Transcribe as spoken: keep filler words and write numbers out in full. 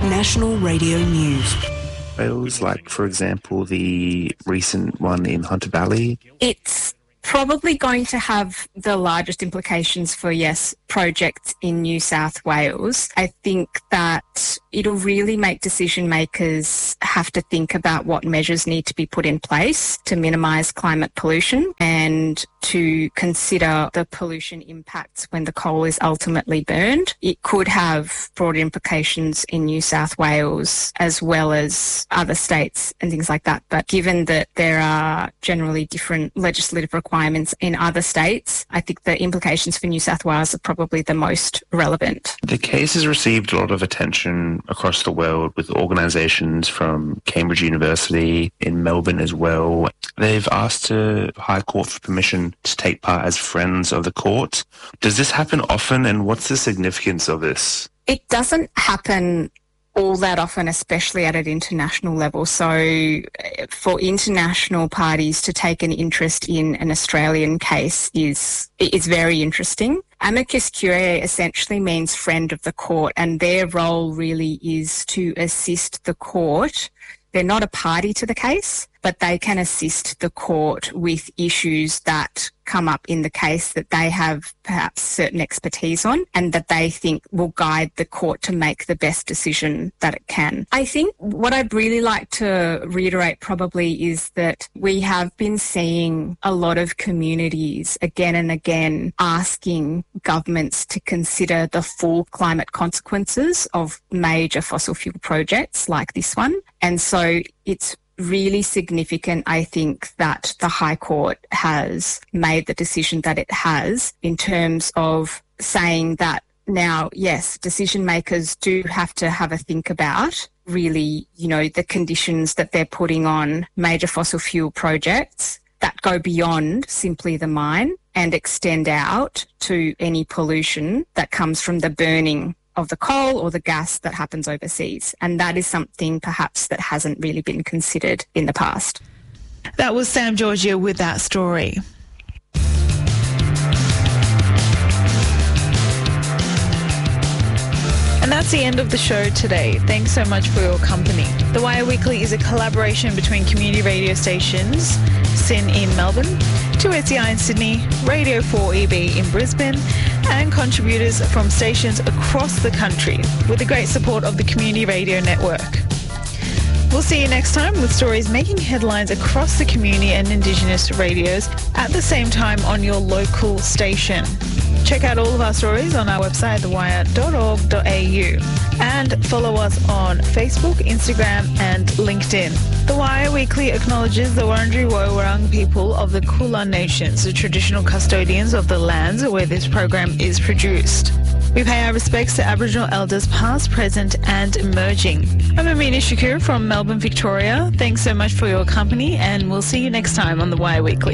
National Radio News. Whales, like, for example, the recent one in Hunter Valley? It's probably going to have the largest implications for, yes, projects in New South Wales. I think that it'll really make decision makers have to think about what measures need to be put in place to minimise climate pollution and to consider the pollution impacts when the coal is ultimately burned. It could have broader implications in New South Wales as well as other states and things like that. But given that there are generally different legislative requirements in other states, I think the implications for New South Wales are probably the most relevant. The case has received a lot of attention across the world with organisations from Cambridge University in Melbourne as well. They've asked the High Court for permission to take part as friends of the court. Does this happen often, and what's the significance of this? It doesn't happen all that often, especially at an international level. So for international parties to take an interest in an Australian case is is very interesting. Amicus curiae essentially means friend of the court, and their role really is to assist the court. They're not a party to the case, but they can assist the court with issues that come up in the case that they have perhaps certain expertise on and that they think will guide the court to make the best decision that it can. I think what I'd really like to reiterate probably is that we have been seeing a lot of communities again and again asking governments to consider the full climate consequences of major fossil fuel projects like this one. And so it's really significant, I think, that the High Court has made the decision that it has in terms of saying that now, yes, decision makers do have to have a think about really, you know, the conditions that they're putting on major fossil fuel projects that go beyond simply the mine and extend out to any pollution that comes from the burning of the coal or the gas that happens overseas. And that is something perhaps that hasn't really been considered in the past. That was Sam Georgia with that story. And that's the end of the show today. Thanks so much for your company. The Wire Weekly is a collaboration between community radio stations, S I N in Melbourne, two S E I in Sydney, Radio four E B in Brisbane, and contributors from stations across the country with the great support of the Community Radio Network. We'll see you next time with stories making headlines across the community and Indigenous radios at the same time on your local station. Check out all of our stories on our website, the wire dot org dot a u, and follow us on Facebook, Instagram and LinkedIn. The Wire Weekly acknowledges the Wurundjeri Woi-wurrung people of the Kulin Nations, the traditional custodians of the lands where this program is produced. We pay our respects to Aboriginal elders past, present and emerging. I'm Amina Shakur from Melbourne, Victoria. Thanks so much for your company, and we'll see you next time on The Wire Weekly.